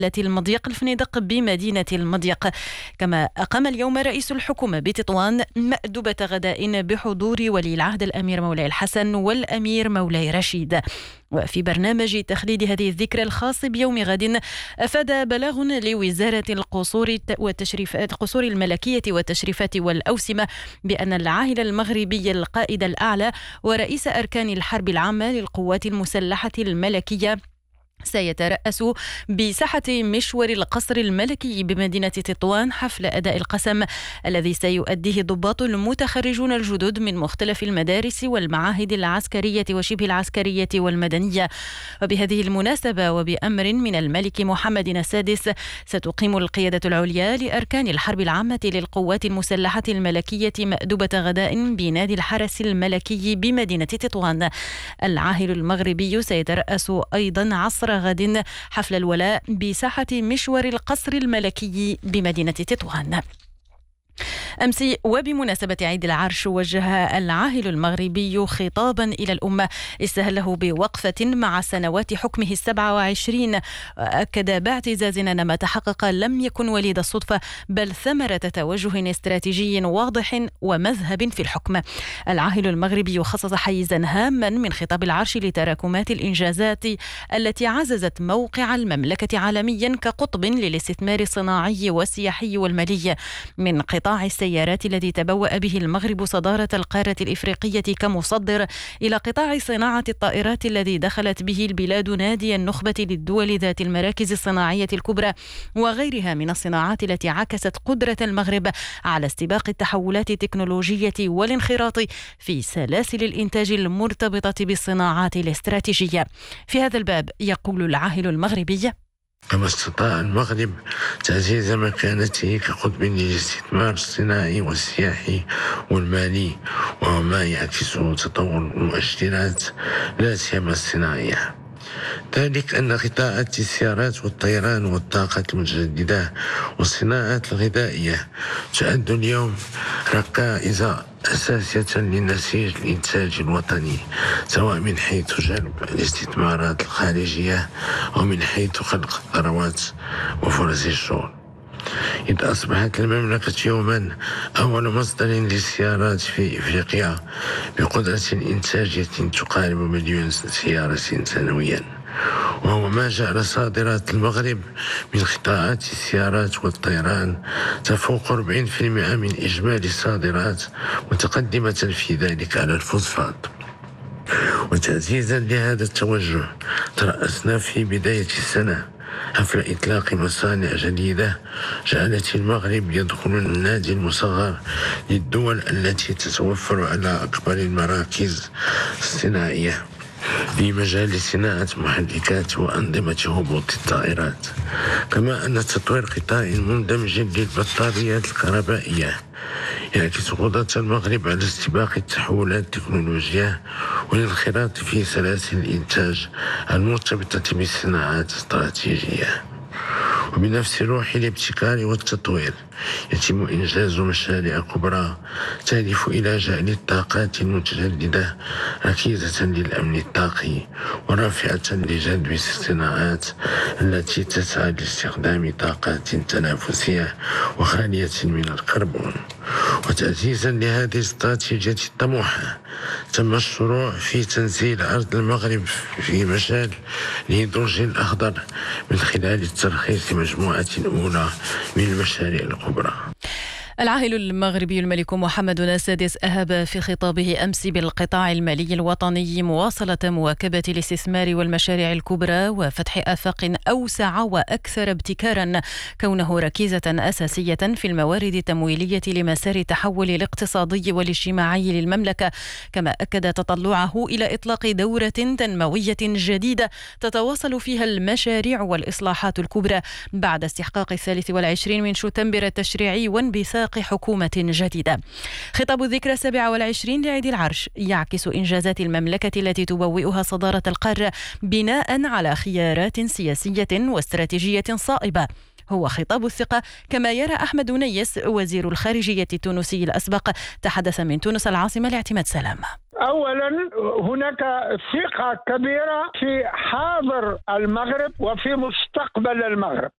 المضيق الفنيدق بمدينة المضيق. كما أقام اليوم رئيس الحكومة بتطوان مأدبة غداء بحضور ولي العهد الأمير مولاي الحسن والأمير مولاي رشيد. وفي برنامج تخليد هذه الذكرى الخاص بيوم غد، أفاد بلاغ لوزارة القصور الملكية والتشريفات والأوسمة بأن العاهل المغربي القائد الأعلى ورئيس أركان الحرب العامة للقوات المسلحة الملكية سيترأس بساحة مشور القصر الملكي بمدينة تطوان حفل أداء القسم الذي سيؤديه ضباط المتخرجون الجدد من مختلف المدارس والمعاهد العسكرية وشبه العسكرية والمدنية. وبهذه المناسبة وبأمر من الملك محمد السادس ستقيم القيادة العليا لأركان الحرب العامة للقوات المسلحة الملكية مأدبة غداء بنادي الحرس الملكي بمدينة تطوان. العاهل المغربي سيترأس أيضا عصر غد حفل الولاء بساحة مشور القصر الملكي بمدينة تطوان. أمس وبمناسبة عيد العرش وجه العاهل المغربي خطابا إلى الأمة استهله بوقفة مع سنوات حكمه 27. أكد باعتزاز أن ما تحقق لم يكن وليد الصدفة بل ثمرة توجه استراتيجي واضح ومذهب في الحكم. العاهل المغربي خصص حيزا هاما من خطاب العرش لتراكمات الإنجازات التي عززت موقع المملكة عالميا كقطب للاستثمار الصناعي والسياحي والمالي، من قطاع السيارات الذي تبوأ به المغرب صدارة القارة الإفريقية كمصدر إلى قطاع صناعة الطائرات الذي دخلت به البلاد نادي النخبة للدول ذات المراكز الصناعية الكبرى، وغيرها من الصناعات التي عكست قدرة المغرب على استباق التحولات التكنولوجية والانخراط في سلاسل الإنتاج المرتبطة بالصناعات الاستراتيجية. في هذا الباب يقول العاهل المغربي: كما استطاع المغرب تعزيز مكانته كقطب للاستثمار الصناعي والسياحي والمالي، وهو ما يعكس تطور المؤشرات لا سيما الصناعية. ذلك أن قطاعات السيارات والطيران والطاقة المتجددة والصناعات الغذائية تعد اليوم ركائز أساسية لنسيج الإنتاج الوطني، سواء من حيث جلب الاستثمارات الخارجية أو من حيث خلق الثروات وفرص الشغل. إذ أصبحت المملكة يوما أول مصدر للسيارات في إفريقيا بقدرة إنتاجية تقارب 1,000,000 سيارة سنويا، وهو ما جعل صادرات المغرب من قطاعات السيارات والطيران تفوق 40% من إجمالي الصادرات، متقدمة في ذلك على الفوسفات. وتعزيزا لهذا التوجه ترأسنا في بداية السنة حفل إطلاق مصانع جديدة جعلت المغرب يدخل النادي المصغر للدول التي تتوفر على أكبر المراكز الصناعية في مجال صناعة محركات وأنظمة هبوط الطائرات، كما أن تطوير قطاع مندمج للبطاريات الكهربائية يعكس قدرة المغرب على استباق التحولات التكنولوجية والانخراط في سلاسل الإنتاج المرتبطة بالصناعات الاستراتيجية. وبنفس روح الابتكار والتطوير يتم إنجاز مشاريع كبرى تهدف إلى جعل الطاقات المتجددة ركيزة للأمن الطاقي ورافعة لجذب الصناعات التي تسعى لاستخدام طاقات تنافسية وخالية من الكربون. وتعزيزا لهذه الاستراتيجية الطموحة تم الشروع في تنزيل أرض المغرب في مجال الهيدروجين الأخضر من خلال الترخيص مجموعة أولى من المشاريع الكبرى. العاهل المغربي الملك محمد السادس أهب في خطابه أمس بالقطاع المالي الوطني مواصلة مواكبة الاستثمار والمشاريع الكبرى وفتح آفاق أوسع وأكثر ابتكارا، كونه ركيزة أساسية في الموارد التمويلية لمسار التحول الاقتصادي والاجتماعي للمملكة. كما أكد تطلعه إلى إطلاق دورة تنموية جديدة تتواصل فيها المشاريع والإصلاحات الكبرى بعد استحقاق 23 من شتنبر التشريعي وانبثاق حكومة جديدة. خطاب الذكرى 27 لعيد العرش يعكس إنجازات المملكة التي تبوئها صدارة القارة بناء على خيارات سياسية واستراتيجية صائبة. هو خطاب الثقة كما يرى أحمد نيس وزير الخارجية التونسي الأسبق، تحدث من تونس العاصمة لاعتماد سلام. أولا هناك ثقة كبيرة في حاضر المغرب وفي مستقبل المغرب.